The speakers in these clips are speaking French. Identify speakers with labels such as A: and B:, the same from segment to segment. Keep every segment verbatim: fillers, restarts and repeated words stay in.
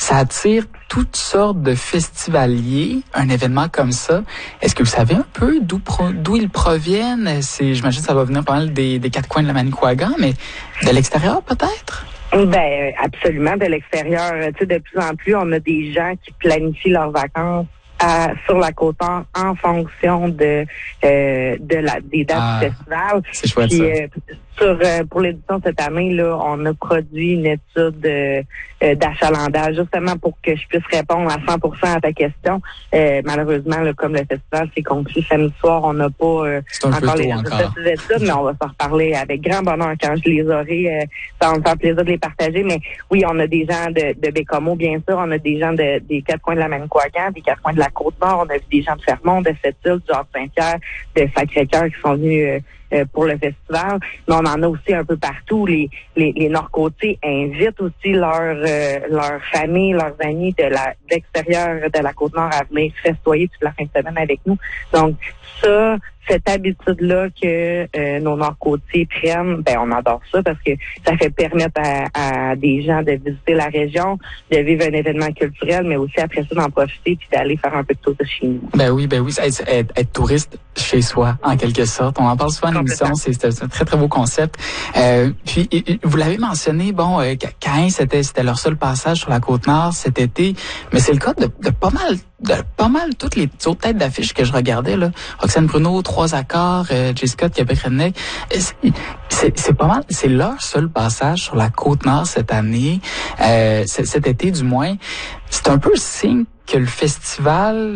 A: ça attire toutes sortes de festivaliers, un événement comme ça. Est-ce que vous savez un peu d'où pro, d'où ils proviennent? C'est, j'imagine que ça va venir pas mal des, des quatre coins de la Manicouagan, mais de l'extérieur peut-être?
B: Ben absolument, de l'extérieur. Tu sais, de plus en plus, on a des gens qui planifient leurs vacances À, sur la Côte-Nord en fonction de euh, de la des dates
A: ah,
B: du festival.
A: C'est chouette.
B: Puis,
A: ça.
B: Euh, sur euh, pour l'édition cette année là, on a produit une étude euh, euh, d'achalandage justement pour que je puisse répondre à cent pour cent à ta question. Euh, malheureusement, là, comme le festival s'est conclu samedi soir, on n'a pas euh, encore les résultats de ces études, mais on va s'en reparler avec grand bonheur quand je les aurai. Euh, ça va me faire plaisir de les partager. Mais oui, on a des gens de, de Bécomo, bien sûr, on a des gens de, des quatre coins de la Manicouagan, des quatre coins de la Côte-Nord, on a vu des gens de Fermont, de Sept-Îles, du Havre-Saint-Pierre, de Sacré-Cœur qui sont venus euh, euh, pour le festival. Mais on en a aussi un peu partout. Les, les, les Nord-Côtiers invitent aussi leur euh, leur famille, leurs amis de la de l'extérieur de la Côte-Nord à venir festoyer toute la fin de semaine avec nous. Donc ça, cette habitude-là que euh, nos Nord-Côtiers prennent, ben on adore ça parce que ça fait permettre à, à des gens de visiter la région, de vivre un événement culturel, mais aussi après ça d'en profiter puis d'aller faire un peu de tour de chez nous.
A: Ben oui, ben oui, être, être, être touriste chez soi, en quelque sorte. On en parle souvent en émission, c'est, c'est un très, très beau concept. Euh, puis, vous l'avez mentionné, bon, euh, Caen, c'était, c'était leur seul passage sur la Côte-Nord cet été, mais c'est le cas de, de pas mal de pas mal toutes les autres têtes d'affiches que je regardais, là. Roxane Bruno, Trois Accords, euh, Jessica de Québec-Redneck. C'est, c'est, c'est pas mal, c'est leur seul passage sur la Côte-Nord cette année, euh, cet été du moins. C'est un peu signe que le festival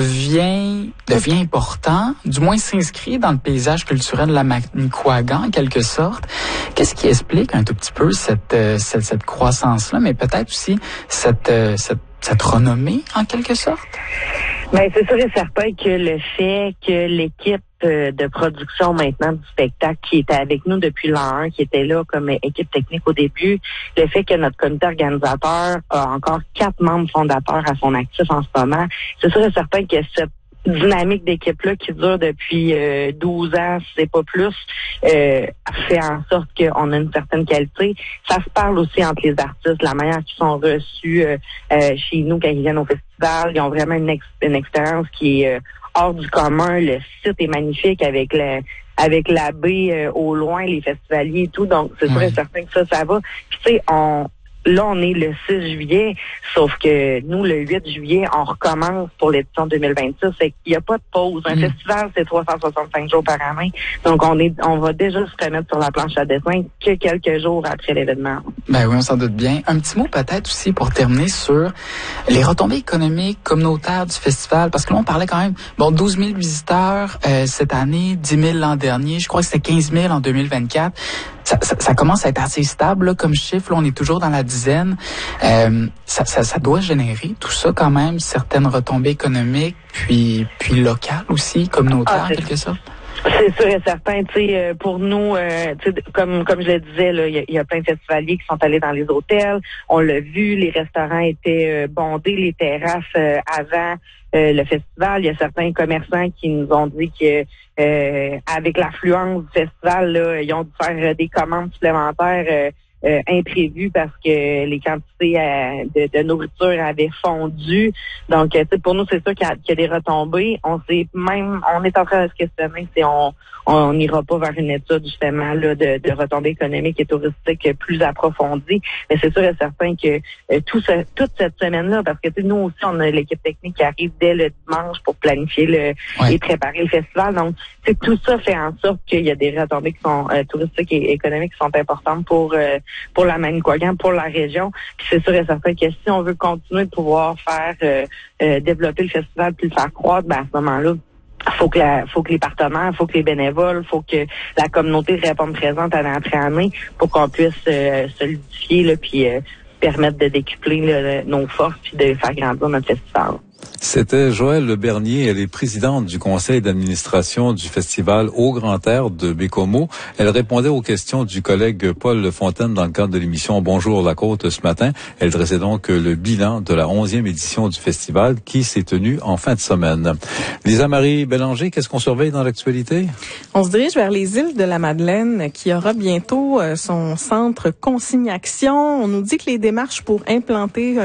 A: devient devient important, du moins s'inscrit dans le paysage culturel de la Manicouagan en quelque sorte. Qu'est-ce qui explique un tout petit peu cette cette, cette croissance-là, mais peut-être aussi cette cette cette renommée en quelque sorte?
B: Ben c'est sûr et certain que le fait que l'équipe de production maintenant du spectacle qui était avec nous depuis l'an un, qui était là comme équipe technique au début, le fait que notre comité organisateur a encore quatre membres fondateurs à son actif en ce moment, c'est sûr et certain que cette dynamique d'équipe-là qui dure depuis euh, douze ans, si c'est pas plus, euh, fait en sorte qu'on a une certaine qualité. Ça se parle aussi entre les artistes, la manière qu'ils sont reçus euh, euh, chez nous quand ils viennent au festival. Ils ont vraiment une, ex- une expérience qui est euh, hors du commun. Le site est magnifique avec le avec la baie euh, au loin, les festivaliers et tout. Donc, c'est sûr et certain que ça, ça va. Puis, tu sais, on... Là, on est le six juillet, sauf que nous, le huit juillet, on recommence pour l'édition deux mille vingt-six. Il n'y a pas de pause. Un mmh. festival, c'est trois cent soixante-cinq jours par année. Donc, on est, on va déjà se remettre sur la planche à dessin que quelques jours après l'événement.
A: Ben oui, on s'en doute bien. Un petit mot peut-être aussi pour terminer sur les retombées économiques communautaires du festival. Parce que là, on parlait quand même, bon, douze mille visiteurs euh, cette année, dix mille l'an dernier. Je crois que c'était quinze mille en deux mille vingt-quatre. Ça, ça, ça commence à être assez stable là, comme chiffre. Là, on est toujours dans la dizaine. Euh, ça, ça, ça doit générer tout ça quand même, certaines retombées économiques, puis, puis locales aussi, communautaires
B: ah,
A: en quelque sorte.
B: C'est sûr et certain. Tu sais, pour nous, euh, comme comme je le disais, là, il y, y a plein de festivaliers qui sont allés dans les hôtels. On l'a vu, les restaurants étaient euh, bondés, les terrasses euh, avant euh, le festival. Il y a certains commerçants qui nous ont dit que euh, avec l'affluence du festival, là, ils ont dû faire des commandes supplémentaires euh, euh, imprévues parce que les quantités euh, de, de nourriture avaient fondu. Donc, euh, pour nous, c'est sûr qu'il y, a, qu'il y a des retombées. On sait même, on est en train de se questionner si on on n'ira pas vers une étude justement là de, de retombées économiques et touristiques plus approfondies. Mais c'est sûr et certain que euh, tout ce, toute cette semaine-là, parce que nous aussi, on a l'équipe technique qui arrive dès le dimanche pour planifier le ouais. et préparer le festival. Donc, tout ça fait en sorte qu'il y a des retombées qui sont euh, touristiques et économiques qui sont importantes pour euh, pour la Manicouagan, pour la région. Puis c'est sûr et certain que si on veut continuer de pouvoir faire euh, euh, développer le festival puis le faire croître, ben à ce moment-là, faut que la, faut que les partenaires, faut que les bénévoles, faut que la communauté réponde présente année après année pour qu'on puisse euh, solidifier là, puis euh, permettre de décupler là, nos forces puis de faire grandir notre festival.
C: C'était Joëlle Bernier, elle est présidente du conseil d'administration du festival Au Grand Air de Bécomo. Elle répondait aux questions du collègue Paul Fontaine dans le cadre de l'émission Bonjour la Côte ce matin. Elle dressait donc le bilan de la onzième édition du festival qui s'est tenue en fin de semaine. Lisa-Marie Bélanger, qu'est-ce qu'on surveille dans l'actualité?
D: On se dirige vers les îles de la Madeleine qui aura bientôt son centre consigne-action. On nous dit que les démarches pour implanter